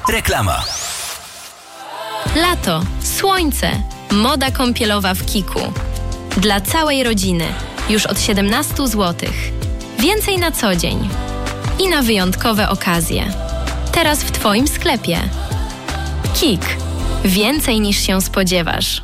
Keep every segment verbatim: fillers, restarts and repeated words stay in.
Reklama. Lato, słońce, moda kąpielowa w Kiku. Dla całej rodziny. Już od siedemnaście złotych. Więcej na co dzień. I na wyjątkowe okazje. Teraz w Twoim sklepie. Kik. Więcej niż się spodziewasz.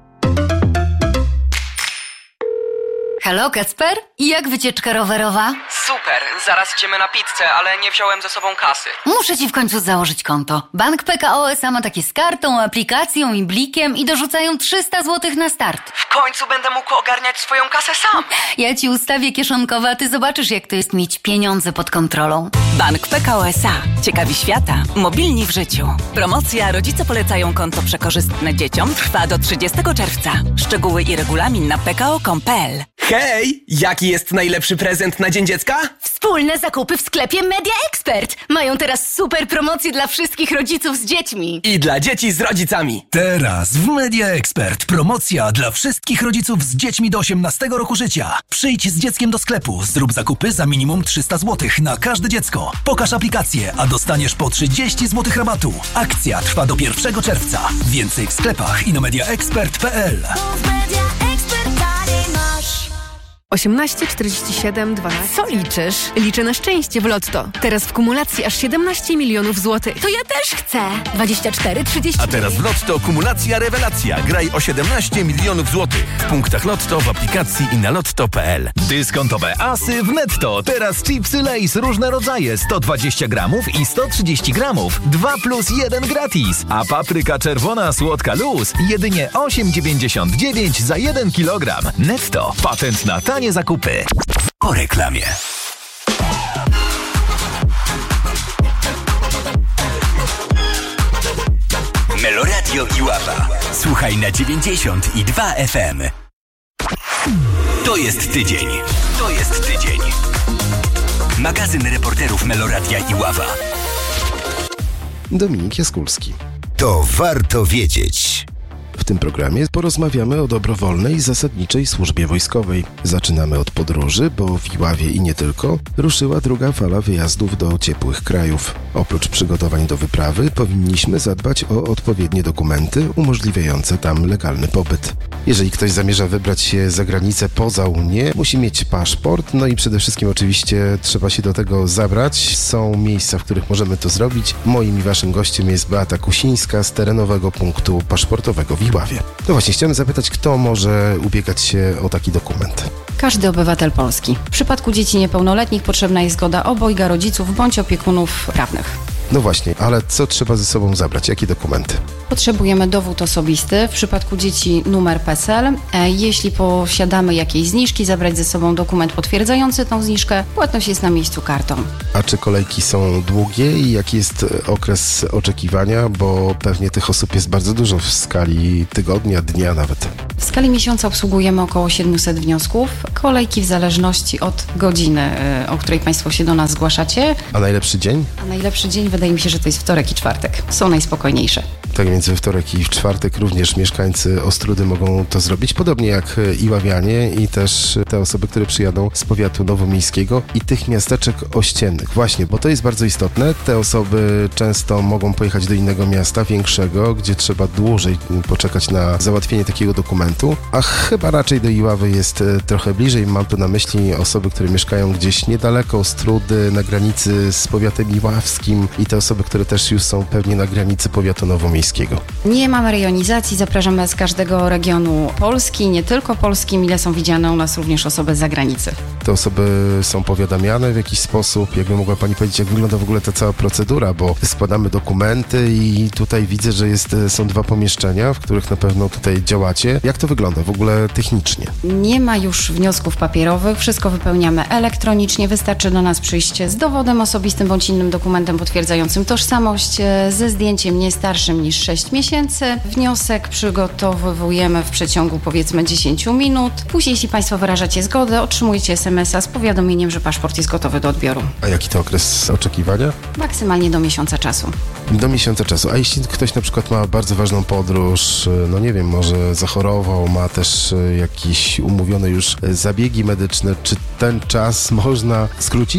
Halo, Kacper? Jak wycieczka rowerowa? Super, zaraz idziemy na pizzę, ale nie wziąłem ze sobą kasy. Muszę ci w końcu założyć konto. Bank P K O S A ma takie z kartą, aplikacją i blikiem i dorzucają trzysta złotych na start. W końcu będę mógł ogarniać swoją kasę sam. Ja ci ustawię kieszonkowe, a ty zobaczysz, jak to jest mieć pieniądze pod kontrolą. Bank P K O S A. Ciekawi świata. Mobilni w życiu. Promocja Rodzice polecają konto przekorzystne dzieciom trwa do trzydziestego czerwca. Szczegóły i regulamin na p k o kropka com kropka p l. Hej! Jaki jest najlepszy prezent na Dzień Dziecka? Wspólne zakupy w sklepie Media Expert. Mają teraz super promocje dla wszystkich rodziców z dziećmi. I dla dzieci z rodzicami. Teraz w Media Expert promocja dla wszystkich rodziców z dziećmi do osiemnastego roku życia. Przyjdź z dzieckiem do sklepu, zrób zakupy za minimum trzysta złotych na każde dziecko. Pokaż aplikację, a dostaniesz po trzydzieści złotych rabatu. Akcja trwa do pierwszego czerwca. Więcej w sklepach i na media expert kropka p l. osiemnaście czterdzieści siedem dwanaście. Co liczysz? Liczę na szczęście w Lotto. Teraz w kumulacji aż siedemnaście milionów złotych. To ja też chcę. dwadzieścia cztery trzydzieści. A teraz w Lotto kumulacja rewelacja. Graj o siedemnaście milionów złotych. W punktach Lotto, w aplikacji i na lotto kropka p l. Dyskontowe asy w Netto. Teraz chipsy Lay's różne rodzaje. sto dwadzieścia gramów i sto trzydzieści gramów. dwa plus jeden gratis. A papryka czerwona słodka luz. Jedynie osiem dziewięćdziesiąt dziewięć za jeden kilogram. Netto. Patent na tanie zakupy. Po reklamie. Meloradio Iława. Słuchaj na dziewięćdziesiąt i dwa F M. To jest tydzień. To jest tydzień. Magazyn reporterów Meloradia Iława. Dominik Jaskulski. To warto wiedzieć. W tym programie porozmawiamy o dobrowolnej i zasadniczej służbie wojskowej. Zaczynamy od podróży, bo w Iławie i nie tylko ruszyła druga fala wyjazdów do ciepłych krajów. Oprócz przygotowań do wyprawy powinniśmy zadbać o odpowiednie dokumenty umożliwiające tam legalny pobyt. Jeżeli ktoś zamierza wybrać się za granicę poza Unię, musi mieć paszport, no i przede wszystkim oczywiście trzeba się do tego zabrać. Są miejsca, w których możemy to zrobić. Moim i waszym gościem jest Beata Kusińska z terenowego punktu paszportowego w Iławie. No właśnie, chciałem zapytać, kto może ubiegać się o taki dokument? Każdy obywatel Polski. W przypadku dzieci niepełnoletnich potrzebna jest zgoda obojga rodziców bądź opiekunów prawnych. No właśnie, ale co trzeba ze sobą zabrać? Jakie dokumenty? Potrzebujemy dowód osobisty, w przypadku dzieci numer P E S E L. Jeśli posiadamy jakieś zniżki, zabrać ze sobą dokument potwierdzający tą zniżkę. Płatność jest na miejscu kartą. A czy kolejki są długie i jaki jest okres oczekiwania? Bo pewnie tych osób jest bardzo dużo w skali tygodnia, dnia nawet. W skali miesiąca obsługujemy około siedemset wniosków. Kolejki w zależności od godziny, o której Państwo się do nas zgłaszacie. A najlepszy dzień? A najlepszy dzień wydaje mi się, że to jest wtorek i czwartek. Są najspokojniejsze. Tak więc we wtorek i w czwartek również mieszkańcy Ostródy mogą to zrobić, podobnie jak iławianie i też te osoby, które przyjadą z powiatu nowomiejskiego i tych miasteczek ościennych. Właśnie, bo to jest bardzo istotne. Te osoby często mogą pojechać do innego miasta, większego, gdzie trzeba dłużej poczekać na załatwienie takiego dokumentu, a chyba raczej do Iławy jest trochę bliżej. Mam tu na myśli osoby, które mieszkają gdzieś niedaleko Ostródy, na granicy z powiatem iławskim i te osoby, które też już są pewnie na granicy powiatu nowomiejskiego. Nie mamy rejonizacji, zapraszamy z każdego regionu Polski, nie tylko Polski, mile są widziane u nas również osoby z zagranicy. Te osoby są powiadamiane w jakiś sposób, jakby mogła Pani powiedzieć, jak wygląda w ogóle ta cała procedura, bo składamy dokumenty i tutaj widzę, że jest, są dwa pomieszczenia, w których na pewno tutaj działacie. Jak to wygląda w ogóle technicznie? Nie ma już wniosków papierowych, wszystko wypełniamy elektronicznie, wystarczy do nas przyjść z dowodem osobistym bądź innym dokumentem potwierdzającym tożsamość, ze zdjęciem nie starszym niż sześć miesięcy. Wniosek przygotowujemy w przeciągu powiedzmy dziesięć minut. Później, jeśli Państwo wyrażacie zgodę, otrzymujecie es em es a z powiadomieniem, że paszport jest gotowy do odbioru. A jaki to okres oczekiwania? Maksymalnie do miesiąca czasu. Do miesiąca czasu. A jeśli ktoś na przykład ma bardzo ważną podróż, no nie wiem, może zachorował, ma też jakieś umówione już zabiegi medyczne, czy ten czas można skrócić?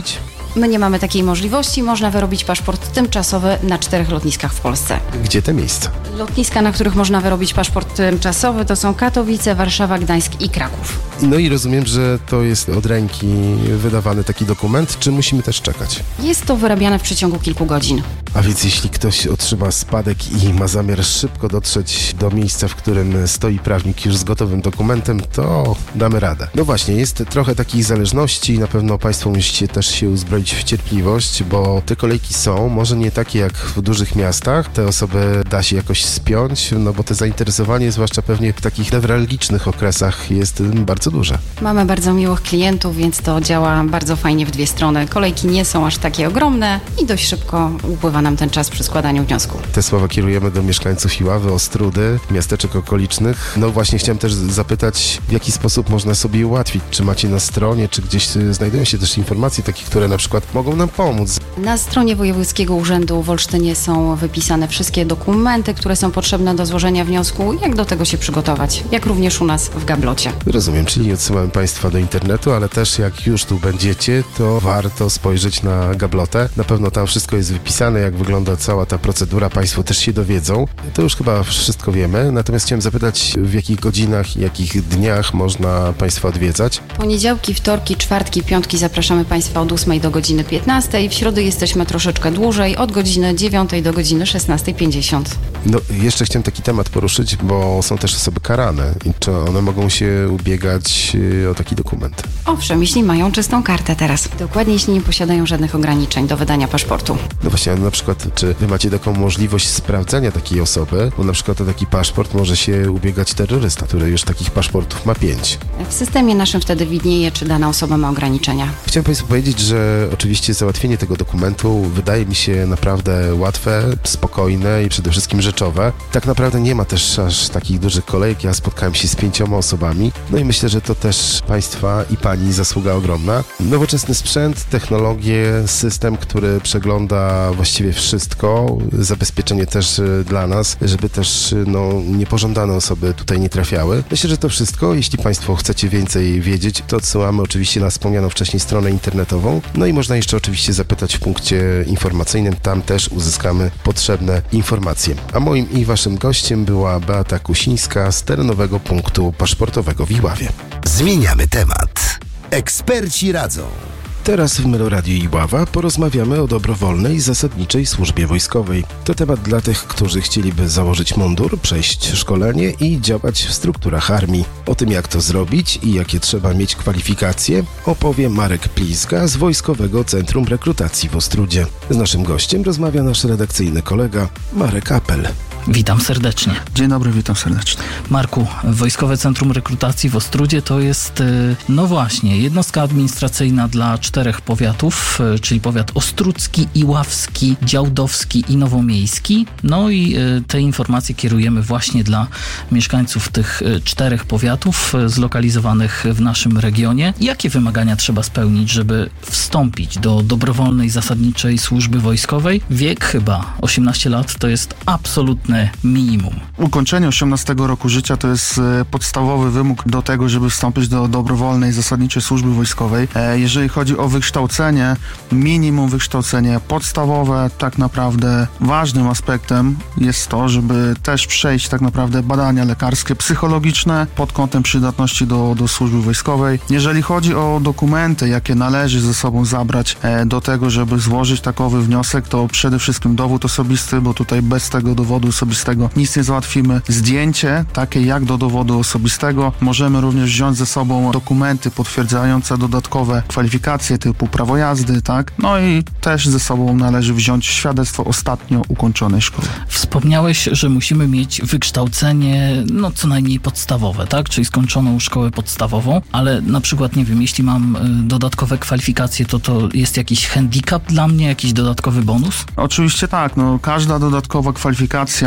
My nie mamy takiej możliwości. Można wyrobić paszport tymczasowy na czterech lotniskach w Polsce. Gdzie te miejsca? Lotniska, na których można wyrobić paszport tymczasowy, to są Katowice, Warszawa, Gdańsk i Kraków. No i rozumiem, że to jest od ręki wydawany taki dokument, czy musimy też czekać? Jest to wyrabiane w przeciągu kilku godzin. A więc jeśli ktoś otrzyma spadek i ma zamiar szybko dotrzeć do miejsca, w którym stoi prawnik już z gotowym dokumentem, to damy radę. No właśnie, jest trochę takiej zależności, na pewno Państwo musicie też się uzbroić w cierpliwość, bo te kolejki są, może nie takie jak w dużych miastach, te osoby da się jakoś spiąć, no bo te zainteresowanie, zwłaszcza pewnie w takich newralgicznych okresach, jest bardzo duże. Mamy bardzo miłych klientów, więc to działa bardzo fajnie w dwie strony. Kolejki nie są aż takie ogromne i dość szybko upływa nam ten czas przy składaniu wniosku. Te słowa kierujemy do mieszkańców Iławy, Ostródy, miasteczek okolicznych. No właśnie chciałem też zapytać, w jaki sposób można sobie ułatwić? Czy macie na stronie, czy gdzieś znajdują się też informacje takie, które na przykład mogą nam pomóc? Na stronie Wojewódzkiego Urzędu w Olsztynie są wypisane wszystkie dokumenty, które są potrzebne do złożenia wniosku, jak do tego się przygotować, jak również u nas w gablocie. Rozumiem, czyli odsyłamy Państwa do internetu, ale też jak już tu będziecie, to warto spojrzeć na gablotę. Na pewno tam wszystko jest wypisane, jak wygląda cała ta procedura, Państwo też się dowiedzą. To już chyba wszystko wiemy, natomiast chciałem zapytać, w jakich godzinach, jakich dniach można Państwa odwiedzać? Poniedziałki, wtorki, czwartki, piątki zapraszamy Państwa od ósmej do godziny piętnastej. W środę jesteśmy troszeczkę dłużej, od godziny dziewiątej do godziny szesnastej pięćdziesiąt. No, jeszcze chciałem taki temat poruszyć, bo są też osoby karane i czy one mogą się ubiegać o taki dokument? Owszem, jeśli mają czystą kartę teraz. Dokładnie, jeśli nie posiadają żadnych ograniczeń do wydania paszportu. No właśnie, na przykład, czy wy macie taką możliwość sprawdzenia takiej osoby, bo na przykład o taki paszport może się ubiegać terrorysta, który już takich paszportów ma pięć. W systemie naszym wtedy widnieje, czy dana osoba ma ograniczenia. Chciałem Państwu powiedzieć, że oczywiście załatwienie tego dokumentu wydaje mi się naprawdę łatwe, spokojne i przede wszystkim rzeczowe. Tak naprawdę nie ma też aż takich dużych kolejek. Ja spotkałem się z pięcioma osobami, no i myślę, że to też Państwa i Pani zasługa ogromna. Nowoczesny sprzęt, technologie, system, który przegląda właściwie wszystko, zabezpieczenie też dla nas, żeby też no, niepożądane osoby tutaj nie trafiały. Myślę, że to wszystko. Jeśli Państwo chcecie więcej wiedzieć, to odsyłamy oczywiście na wspomnianą wcześniej stronę internetową. No i można jeszcze oczywiście zapytać w punkcie informacyjnym. Tam też uzyskamy potrzebne informacje. A moim i Waszym gościem była Beata Kusińska z terenowego punktu paszportowego w Iławie. Zmieniamy temat. Eksperci radzą. Teraz w Meloradiu Iława porozmawiamy o dobrowolnej, zasadniczej służbie wojskowej. To temat dla tych, którzy chcieliby założyć mundur, przejść szkolenie i działać w strukturach armii. O tym, jak to zrobić i jakie trzeba mieć kwalifikacje, opowie Marek Pliska z Wojskowego Centrum Rekrutacji w Ostródzie. Z naszym gościem rozmawia nasz redakcyjny kolega Marek Apel. Witam serdecznie. Dzień dobry, witam serdecznie. Marku, Wojskowe Centrum Rekrutacji w Ostrudzie to jest, no właśnie, jednostka administracyjna dla czterech powiatów, czyli powiat ostrudzki, iławski, działdowski i nowomiejski. No i te informacje kierujemy właśnie dla mieszkańców tych czterech powiatów zlokalizowanych w naszym regionie. Jakie wymagania trzeba spełnić, żeby wstąpić do dobrowolnej, zasadniczej służby wojskowej? Wiek chyba osiemnaście lat to jest absolutny minimum. Ukończenie osiemnastego roku życia to jest podstawowy wymóg do tego, żeby wstąpić do dobrowolnej, zasadniczej służby wojskowej. Jeżeli chodzi o wykształcenie, minimum wykształcenie podstawowe, tak naprawdę ważnym aspektem jest to, żeby też przejść tak naprawdę badania lekarskie, psychologiczne pod kątem przydatności do, do służby wojskowej. Jeżeli chodzi o dokumenty, jakie należy ze sobą zabrać do tego, żeby złożyć takowy wniosek, to przede wszystkim dowód osobisty, bo tutaj bez tego dowodu osobistego nic nie załatwimy. Zdjęcie, takie jak do dowodu osobistego. Możemy również wziąć ze sobą dokumenty potwierdzające dodatkowe kwalifikacje typu prawo jazdy, tak? No i też ze sobą należy wziąć świadectwo ostatnio ukończonej szkoły. Wspomniałeś, że musimy mieć wykształcenie, no co najmniej podstawowe, tak? Czyli skończoną szkołę podstawową, ale na przykład, nie wiem, jeśli mam dodatkowe kwalifikacje, to to jest jakiś handicap dla mnie, jakiś dodatkowy bonus? Oczywiście tak, no każda dodatkowa kwalifikacja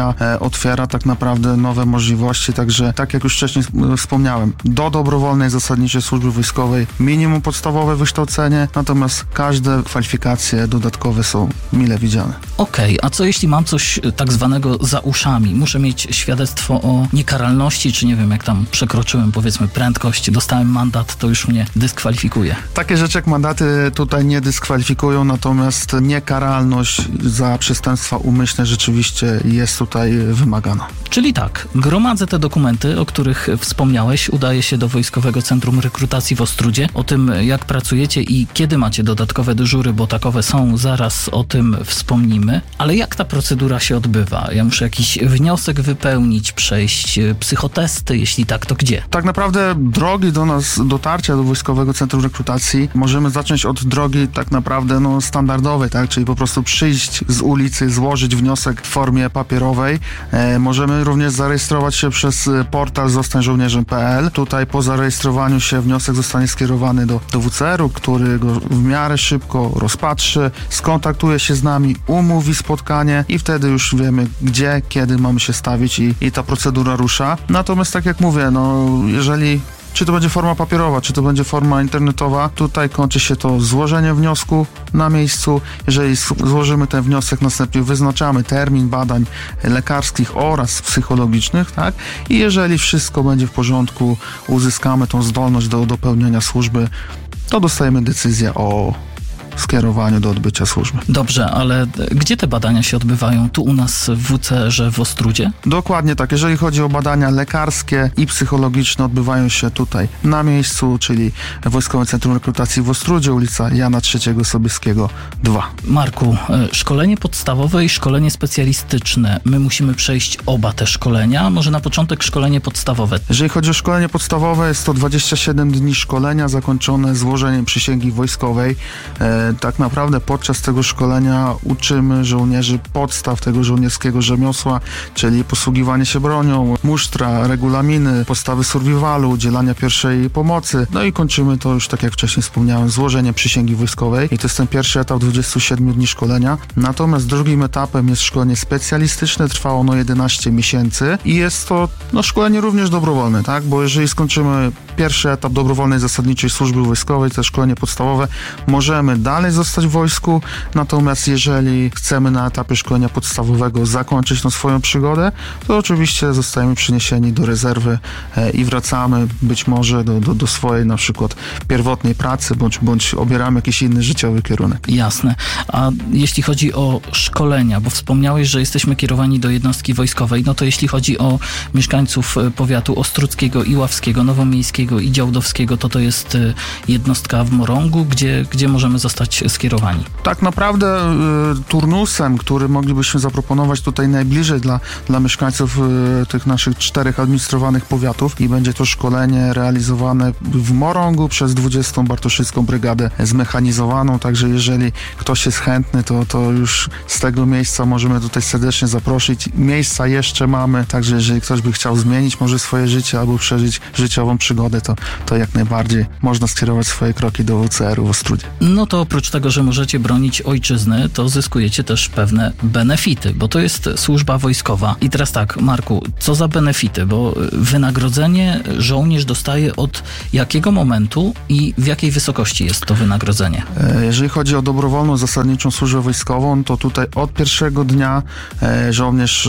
promocja e, otwiera tak naprawdę nowe możliwości, także tak jak już wcześniej wspomniałem, do dobrowolnej zasadniczej służby wojskowej minimum podstawowe wykształcenie, natomiast każde kwalifikacje dodatkowe są mile widziane. Okej, okay, a co jeśli mam coś tak zwanego za uszami? Muszę mieć świadectwo o niekaralności, czy nie wiem, jak tam przekroczyłem powiedzmy prędkość, dostałem mandat, to już mnie dyskwalifikuje. Takie rzeczy jak mandaty tutaj nie dyskwalifikują, natomiast niekaralność za przestępstwa umyślne rzeczywiście jest tutaj wymagana. Czyli tak, gromadzę te dokumenty, o których wspomniałeś, udaję się do Wojskowego Centrum Rekrutacji w Ostródzie. O tym, jak pracujecie i kiedy macie dodatkowe dyżury, bo takowe są, zaraz o tym wspomnimy. Ale jak ta procedura się odbywa? Ja muszę jakiś wniosek wypełnić, przejść psychotesty, jeśli tak, to gdzie? Tak naprawdę drogi do nas, dotarcia do Wojskowego Centrum Rekrutacji możemy zacząć od drogi tak naprawdę no, standardowej, tak? Czyli po prostu przyjść z ulicy, złożyć wniosek w formie papierowej. E, możemy również zarejestrować się przez portal zostań żołnierzem kropka p l. Tutaj po zarejestrowaniu się wniosek zostanie skierowany do, do W C R u, który go w miarę szybko rozpatrzy, skontaktuje się z nami, umówi spotkanie i wtedy już wiemy, gdzie, kiedy mamy się stawić i, i ta procedura rusza. Natomiast tak jak mówię, no jeżeli czy to będzie forma papierowa, czy to będzie forma internetowa, tutaj kończy się to złożeniem wniosku na miejscu. Jeżeli złożymy ten wniosek, następnie wyznaczamy termin badań lekarskich oraz psychologicznych, tak? I jeżeli wszystko będzie w porządku, uzyskamy tą zdolność do dopełnienia służby, to dostajemy decyzję o skierowaniu do odbycia służby. Dobrze, ale gdzie te badania się odbywają? Tu u nas w W C R-ze w Ostródzie? Dokładnie tak. Jeżeli chodzi o badania lekarskie i psychologiczne, odbywają się tutaj na miejscu, czyli Wojskowe Centrum Rekrutacji w Ostródzie, ulica Jana trzeciego Sobieskiego dwa. Marku, szkolenie podstawowe i szkolenie specjalistyczne. My musimy przejść oba te szkolenia. Może na początek szkolenie podstawowe. Jeżeli chodzi o szkolenie podstawowe, jest to dwadzieścia siedem dni szkolenia zakończone złożeniem przysięgi wojskowej. Tak naprawdę podczas tego szkolenia uczymy żołnierzy podstaw tego żołnierskiego rzemiosła, czyli posługiwanie się bronią, musztra, regulaminy, postawy survivalu, udzielania pierwszej pomocy. No i kończymy to już, tak jak wcześniej wspomniałem, złożeniem przysięgi wojskowej. I to jest ten pierwszy etap dwudziestu siedmiu dni szkolenia. Natomiast drugim etapem jest szkolenie specjalistyczne, trwa ono jedenaście miesięcy i jest to no, szkolenie również dobrowolne, tak? Bo jeżeli skończymy pierwszy etap dobrowolnej zasadniczej służby wojskowej, to szkolenie podstawowe, możemy dalej zostać w wojsku, natomiast jeżeli chcemy na etapie szkolenia podstawowego zakończyć tą swoją przygodę, to oczywiście zostajemy przeniesieni do rezerwy e, i wracamy być może do, do, do swojej na przykład pierwotnej pracy, bądź, bądź obieramy jakiś inny życiowy kierunek. Jasne. A jeśli chodzi o szkolenia, bo wspomniałeś, że jesteśmy kierowani do jednostki wojskowej, no to jeśli chodzi o mieszkańców powiatu ostródzkiego, iławskiego, nowomiejskiego i działdowskiego, to to jest jednostka w Morągu, gdzie, gdzie możemy zostać skierowani. Tak naprawdę y, turnusem, który moglibyśmy zaproponować tutaj najbliżej dla, dla mieszkańców y, tych naszych czterech administrowanych powiatów i będzie to szkolenie realizowane w Morągu przez dwudziestą Bartoszycką Brygadę Zmechanizowaną, także jeżeli ktoś jest chętny, to, to już z tego miejsca możemy tutaj serdecznie zaprosić. Miejsca jeszcze mamy, także jeżeli ktoś by chciał zmienić może swoje życie albo przeżyć życiową przygodę, to, to jak najbardziej można skierować swoje kroki do W C R u w Ostródzie. No to oprócz tego, że możecie bronić ojczyzny, to zyskujecie też pewne benefity, bo to jest służba wojskowa. I teraz tak, Marku, co za benefity? Bo wynagrodzenie żołnierz dostaje od jakiego momentu i w jakiej wysokości jest to wynagrodzenie? Jeżeli chodzi o dobrowolną zasadniczą służbę wojskową, to tutaj od pierwszego dnia żołnierz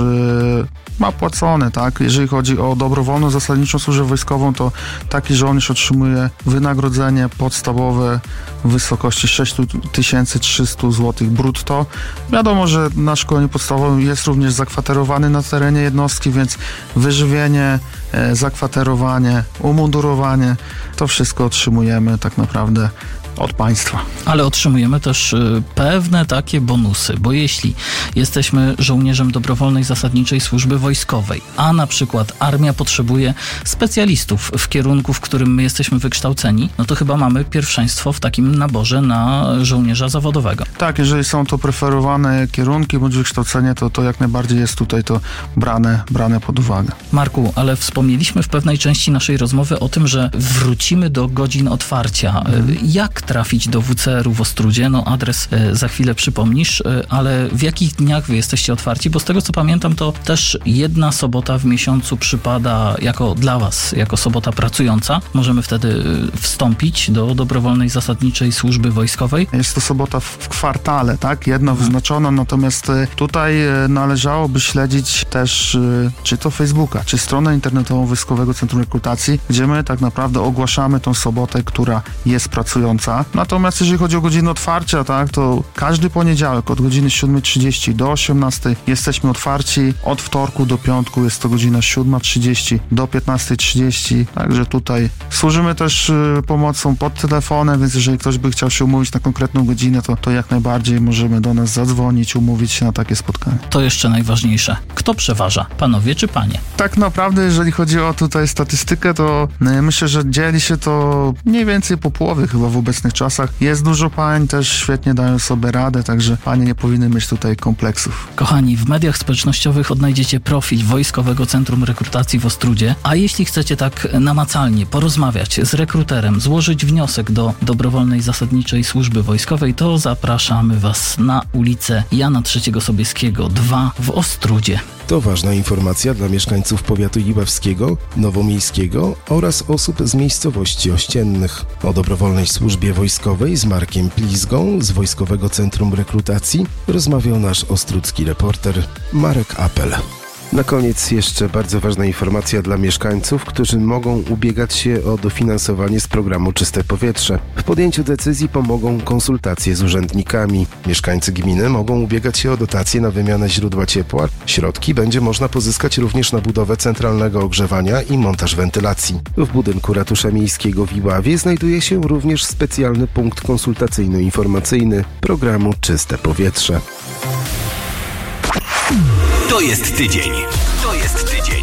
ma płacone, tak? Jeżeli chodzi o dobrowolną zasadniczą służbę wojskową, to taki żołnierz otrzymuje wynagrodzenie podstawowe w wysokości sześć tysięcy trzysta złotych brutto. Wiadomo, że na szkoleniu podstawowym jest również zakwaterowany na terenie jednostki, więc wyżywienie, zakwaterowanie, umundurowanie, to wszystko otrzymujemy tak naprawdę od państwa. Ale otrzymujemy też y, pewne takie bonusy, bo jeśli jesteśmy żołnierzem dobrowolnej zasadniczej służby wojskowej, a na przykład armia potrzebuje specjalistów w kierunku, w którym my jesteśmy wykształceni, no to chyba mamy pierwszeństwo w takim naborze na żołnierza zawodowego. Tak, jeżeli są to preferowane kierunki bądź wykształcenie, to, to jak najbardziej jest tutaj to brane, brane pod uwagę. Marku, ale wspomnieliśmy w pewnej części naszej rozmowy o tym, że wrócimy do godzin otwarcia. Hmm. Jak trafić do W C R u w Ostródzie? No adres e, za chwilę przypomnisz, e, ale w jakich dniach wy jesteście otwarci? Bo z tego co pamiętam, to też jedna sobota w miesiącu przypada jako dla was, jako sobota pracująca. Możemy wtedy e, wstąpić do dobrowolnej zasadniczej służby wojskowej. Jest to sobota w, w kwartale, tak? Jedna hmm. wyznaczona, natomiast e, tutaj e, należałoby śledzić też e, czy to Facebooka, czy stronę internetową Wojskowego Centrum Rekrutacji, gdzie my tak naprawdę ogłaszamy tą sobotę, która jest pracująca. Natomiast jeżeli chodzi o godzinę otwarcia, tak, to każdy poniedziałek od godziny siódma trzydzieści do osiemnastej jesteśmy otwarci. Od wtorku do piątku jest to godzina siódma trzydzieści do piętnasta trzydzieści. Także tutaj służymy też y, pomocą pod telefonem, więc jeżeli ktoś by chciał się umówić na konkretną godzinę, to, to jak najbardziej możemy do nas zadzwonić, umówić się na takie spotkanie. To jeszcze najważniejsze. Kto przeważa? Panowie czy panie? Tak naprawdę, jeżeli chodzi o tutaj statystykę, to y, myślę, że dzieli się to mniej więcej po połowie chyba w obecnych czasach. Jest dużo pań, też świetnie dają sobie radę, także panie nie powinny mieć tutaj kompleksów. Kochani, w mediach społecznościowych odnajdziecie profil Wojskowego Centrum Rekrutacji w Ostródzie, a jeśli chcecie tak namacalnie porozmawiać z rekruterem, złożyć wniosek do dobrowolnej zasadniczej służby wojskowej, to zapraszamy was na ulicę Jana trzeciego Sobieskiego dwa w Ostródzie. To ważna informacja dla mieszkańców powiatu iławskiego, nowomiejskiego oraz osób z miejscowości ościennych. O dobrowolnej służbie wojskowej z Markiem Plizgą z Wojskowego Centrum Rekrutacji rozmawiał nasz ostródzki reporter Marek Apel. Na koniec jeszcze bardzo ważna informacja dla mieszkańców, którzy mogą ubiegać się o dofinansowanie z programu Czyste Powietrze. W podjęciu decyzji pomogą konsultacje z urzędnikami. Mieszkańcy gminy mogą ubiegać się o dotacje na wymianę źródła ciepła. Środki będzie można pozyskać również na budowę centralnego ogrzewania i montaż wentylacji. W budynku Ratusza Miejskiego w Iławie znajduje się również specjalny punkt konsultacyjno-informacyjny programu Czyste Powietrze. To jest tydzień. To jest tydzień.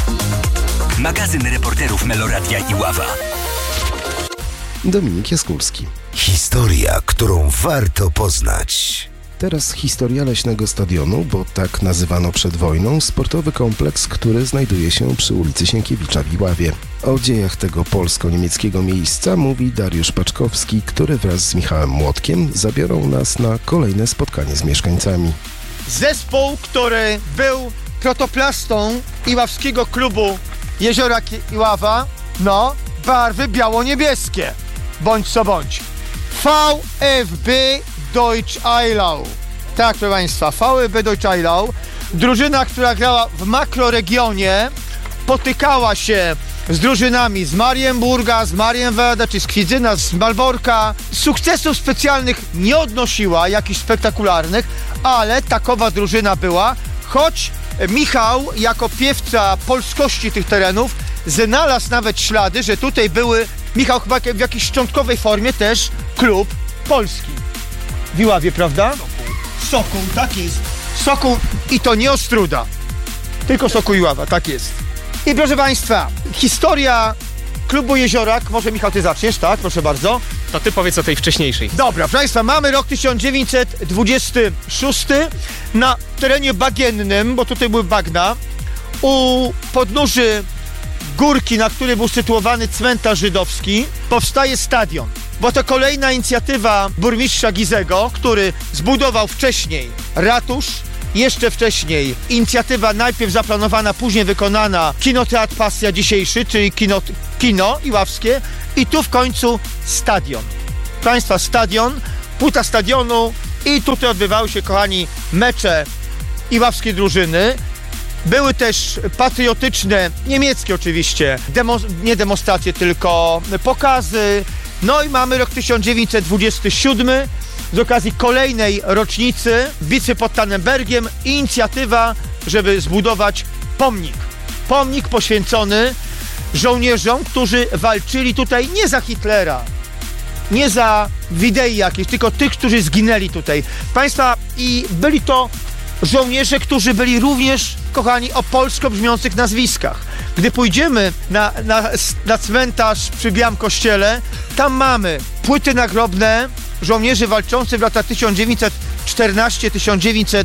Magazyn reporterów Meloradia Iława. Dominik Jaskólski. Historia, którą warto poznać. Teraz historia Leśnego Stadionu, bo tak nazywano przed wojną sportowy kompleks, który znajduje się przy ulicy Sienkiewicza w Iławie. O dziejach tego polsko-niemieckiego miejsca mówi Dariusz Paczkowski, który wraz z Michałem Młotkiem zabiorą nas na kolejne spotkanie z mieszkańcami. Zespół, który był protoplastą iławskiego klubu Jeziora Iława, no, barwy biało-niebieskie, bądź co bądź. V F B Deutsch Eilau. Tak, proszę Państwa, V F B Deutsch Eilau, drużyna, która grała w makroregionie, potykała się z drużynami z Marienburga, z Marienwerder, czy z Kwidzyna, z Malborka. Sukcesów specjalnych nie odnosiła, jakichś spektakularnych, ale takowa drużyna była, choć Michał, jako piewca polskości tych terenów, znalazł nawet ślady, że tutaj były, Michał chyba w jakiejś szczątkowej formie też klub polski. W Iławie, prawda? Sokół. Sokół, tak jest. Sokół i to nie Ostróda, tylko Sokół Iława, tak jest. I proszę Państwa, historia klubu Jeziorak, może Michał ty zaczniesz, tak? Proszę bardzo. To ty powiedz o tej wcześniejszej. Dobra, proszę Państwa, mamy rok tysiąc dziewięćset dwudziesty szósty na terenie bagiennym, bo tutaj były bagna, u podnóży górki, na której był sytuowany cmentarz żydowski, powstaje stadion. Bo to kolejna inicjatywa burmistrza Gizego, który zbudował wcześniej ratusz, jeszcze wcześniej inicjatywa najpierw zaplanowana, później wykonana, Kinoteatr Pasja dzisiejszy, czyli kino, kino iławskie, i tu w końcu stadion. Państwa, stadion, płyta stadionu i tutaj odbywały się, kochani, mecze iławskiej drużyny. Były też patriotyczne, niemieckie oczywiście, demo, nie demonstracje, tylko pokazy. No i mamy rok tysiąc dziewięćset dwudziesty siódmy, z okazji kolejnej rocznicy bitwy pod Tannenbergiem, inicjatywa, żeby zbudować pomnik. Pomnik poświęcony żołnierzom, którzy walczyli tutaj nie za Hitlera, nie za idei jakieś, tylko tych, którzy zginęli tutaj. Państwa, i byli to żołnierze, którzy byli również, kochani, o polsko brzmiących nazwiskach. Gdy pójdziemy na, na, na cmentarz przy Białym Kościele, tam mamy płyty nagrobne żołnierzy walczących w latach tysiąc dziewięćset czternasty do tysiąc dziewięćset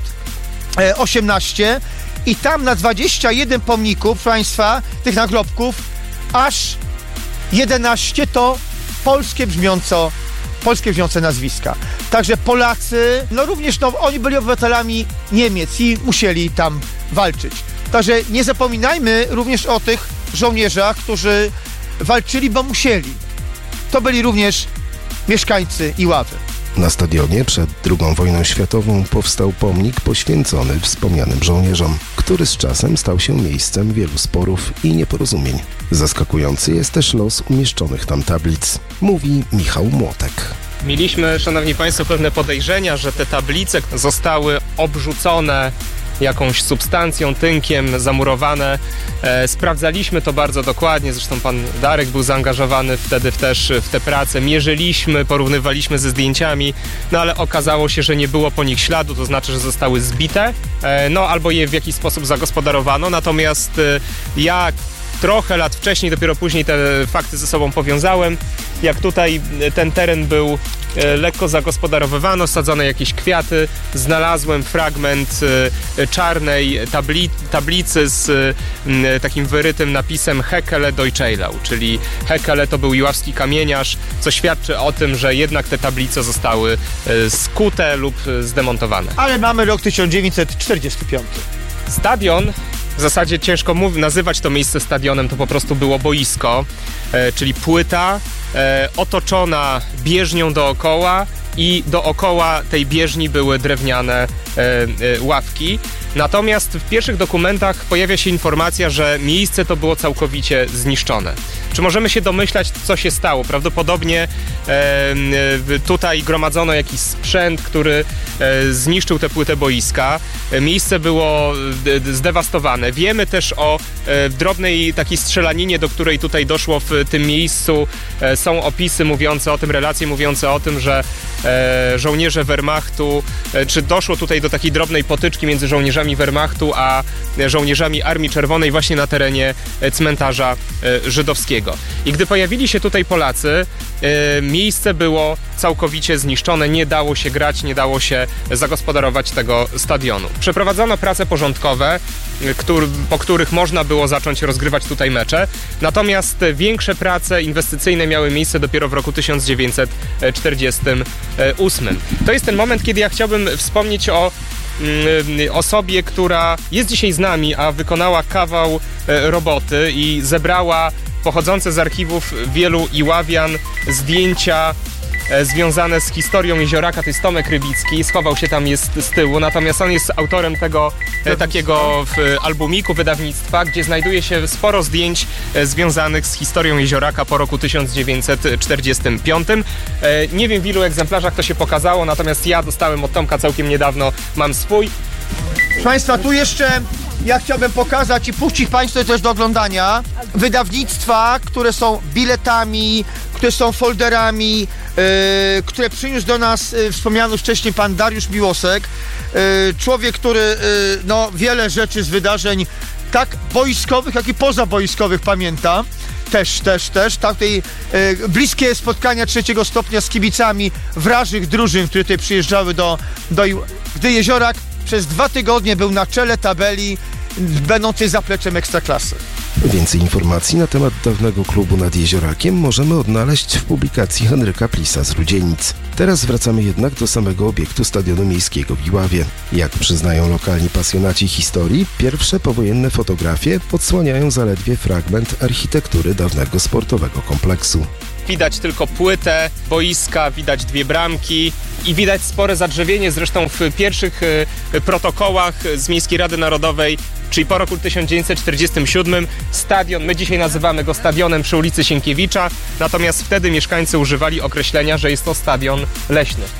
osiemnasty i tam na dwadzieścia jeden pomników, proszę Państwa, tych nagrobków, aż jedenaście to polskie brzmiąco polskie wziące nazwiska. Także Polacy, no również, no oni byli obywatelami Niemiec i musieli tam walczyć. Także nie zapominajmy również o tych żołnierzach, którzy walczyli, bo musieli. To byli również mieszkańcy Iławy. Na stadionie przed drugą wojną światową powstał pomnik poświęcony wspomnianym żołnierzom, który z czasem stał się miejscem wielu sporów i nieporozumień. Zaskakujący jest też los umieszczonych tam tablic, mówi Michał Młotek. Mieliśmy, szanowni państwo, pewne podejrzenia, że te tablice zostały obrzucone jakąś substancją, tynkiem, zamurowane. E, sprawdzaliśmy to bardzo dokładnie, zresztą pan Darek był zaangażowany wtedy też w tę pracę. Mierzyliśmy, porównywaliśmy ze zdjęciami, no ale okazało się, że nie było po nich śladu, to znaczy, że zostały zbite, e, no albo je w jakiś sposób zagospodarowano. Natomiast e, ja trochę lat wcześniej, dopiero później te fakty ze sobą powiązałem. Jak tutaj ten teren był lekko zagospodarowywano, sadzone jakieś kwiaty, znalazłem fragment czarnej tabli- tablicy z takim wyrytym napisem Hekele Deutscheilau, czyli Hekele to był iławski kamieniarz, co świadczy o tym, że jednak te tablice zostały skute lub zdemontowane. Ale mamy rok tysiąc dziewięćset czterdziesty piąty. Stadion, w zasadzie ciężko mów- nazywać to miejsce stadionem, to po prostu było boisko, e, czyli płyta e, otoczona bieżnią dookoła i dookoła tej bieżni były drewniane e, e, ławki. Natomiast w pierwszych dokumentach pojawia się informacja, że miejsce to było całkowicie zniszczone. Czy możemy się domyślać, co się stało? Prawdopodobnie e, tutaj gromadzono jakiś sprzęt, który e, zniszczył tę płytę boiska. E, miejsce było d- zdewastowane. Wiemy też o e, drobnej takiej strzelaninie, do której tutaj doszło w tym miejscu. E, są opisy mówiące o tym, relacje mówiące o tym, że e, żołnierze Wehrmachtu, e, czy doszło tutaj do takiej drobnej potyczki między żołnierzami Wehrmachtu a żołnierzami Armii Czerwonej właśnie na terenie cmentarza żydowskiego. I gdy pojawili się tutaj Polacy, miejsce było całkowicie zniszczone, nie dało się grać, nie dało się zagospodarować tego stadionu. Przeprowadzono prace porządkowe, który, po których można było zacząć rozgrywać tutaj mecze, natomiast większe prace inwestycyjne miały miejsce dopiero w roku tysiąc dziewięćset czterdziestym ósmym. To jest ten moment, kiedy ja chciałbym wspomnieć o osobie, która jest dzisiaj z nami, a wykonała kawał roboty i zebrała pochodzące z archiwów wielu Iławian zdjęcia związane z historią Jezioraka. To jest Tomek Rybicki, schował się tam, jest z tyłu, natomiast on jest autorem tego e, takiego w, albumiku wydawnictwa, gdzie znajduje się sporo zdjęć e, związanych z historią Jezioraka po roku tysiąc dziewięćset czterdziestym piątym. E, nie wiem, w ilu egzemplarzach to się pokazało, natomiast ja dostałem od Tomka całkiem niedawno, mam swój. Proszę Państwa, tu jeszcze ja chciałbym pokazać i puścić Państwu też do oglądania wydawnictwa, które są biletami, które są folderami, yy, które przyniósł do nas yy, wspomniany wcześniej pan Dariusz Miłosek. Yy, człowiek, który yy, no, wiele rzeczy z wydarzeń tak wojskowych, jak i pozawojskowych pamięta. Też, też, też. Tutaj yy, bliskie spotkania trzeciego stopnia z kibicami wrażych drużyn, które tutaj przyjeżdżały do, do gdy Jeziorak przez dwa tygodnie był na czele tabeli będącej zapleczem Ekstraklasy. Więcej informacji na temat dawnego klubu nad Jeziorakiem możemy odnaleźć w publikacji Henryka Plisa z Rudzienic. Teraz wracamy jednak do samego obiektu Stadionu Miejskiego w Iławie. Jak przyznają lokalni pasjonaci historii, pierwsze powojenne fotografie odsłaniają zaledwie fragment architektury dawnego sportowego kompleksu. Widać tylko płytę boiska, widać dwie bramki i widać spore zadrzewienie. Zresztą w pierwszych protokołach z Miejskiej Rady Narodowej, czyli po roku tysiąc dziewięćset czterdziestym siódmym, stadion, my dzisiaj nazywamy go stadionem przy ulicy Sienkiewicza, natomiast wtedy mieszkańcy używali określenia, że jest to stadion leśny.